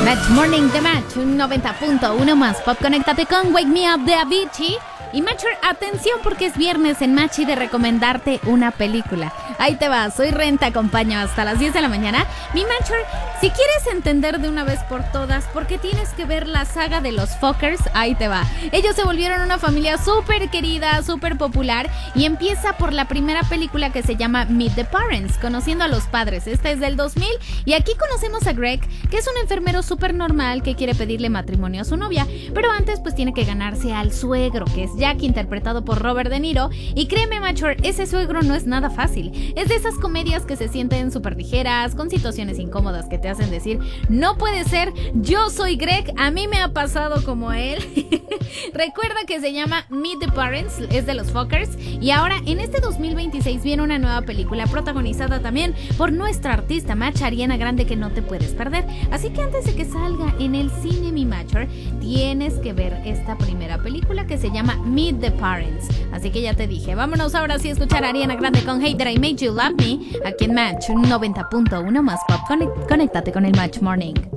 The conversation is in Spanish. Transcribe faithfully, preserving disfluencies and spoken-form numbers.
Match Morning de Match, un noventa punto uno más pop. Conéctate con Wake Me Up de Avicii. Y Matcher, atención porque es viernes en Match y de recomendarte una película. Ahí te va, soy Ren, te acompaño hasta las diez de la mañana. Mi Matcher, si quieres entender de una vez por todas por qué tienes que ver la saga de los Fockers, ahí te va. Ellos se volvieron una familia súper querida, súper popular, y empieza por la primera película que se llama Meet the Parents, conociendo a los padres. Esta es del dos mil y aquí conocemos a Greg, que es un enfermero súper normal que quiere pedirle matrimonio a su novia, pero antes pues tiene que ganarse al suegro, que es Jack, interpretado por Robert De Niro. Y créeme, Matcher, ese suegro no es nada fácil. Es de esas comedias que se sienten súper ligeras, con situaciones incómodas que te hacen decir, no puede ser, yo soy Greg, a mí me ha pasado como él. Recuerda que se llama Meet the Parents, es de los Fockers. Y ahora en este dos mil veintiséis viene una nueva película protagonizada también por nuestra artista Match, Ariana Grande, que no te puedes perder. Así que antes de que salga en el cine, mi Matcher, tienes que ver esta primera película que se llama Meet the Parents. Así que ya te dije, vámonos ahora sí a escuchar a Ariana Grande con Hey That I Made You Love Me, aquí en Match noventa punto uno más pop. Conéctate con el Match Morning.